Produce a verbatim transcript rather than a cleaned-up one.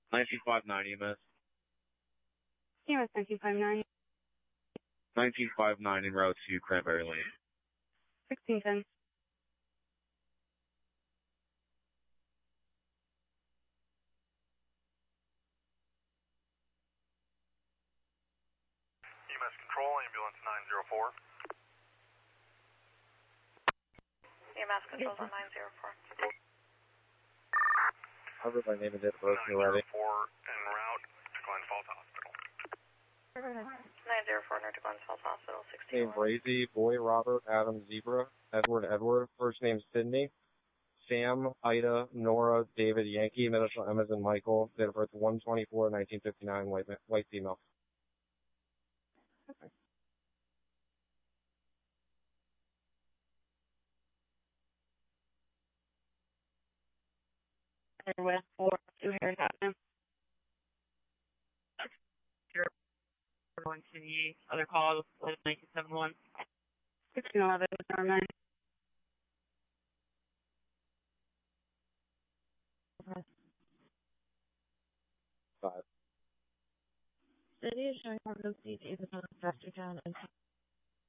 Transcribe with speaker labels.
Speaker 1: nineteen fifty-nine E M S.
Speaker 2: E M S nineteen fifty-nine.
Speaker 1: nineteen fifty-nine en route to Cranberry Lane.
Speaker 2: sixteen ten.
Speaker 3: E M S Control, ambulance nine zero four.
Speaker 4: E M S Control's on nine zero four.
Speaker 1: I'll read my name and date of birth when you're ready.
Speaker 3: nine zero four en route to Glen Falls Hospital.
Speaker 4: nine zero four near to Glen Falls Hospital, sixteen
Speaker 1: Name Brazy, Boy Robert, Adam Zebra, Edward Edward, first name Sydney, Sam, Ida, Nora, David, Yankee, middle initial M as in Michael, date of birth one twenty-four nineteen fifty-nine, white, white female.
Speaker 2: Okay. West four two Harris Avenue. You're going to the other call, nineteen seventy-one. sixteen eleven, number nine.
Speaker 1: Five.
Speaker 2: City is showing more of those seats, even though it's Vector Town and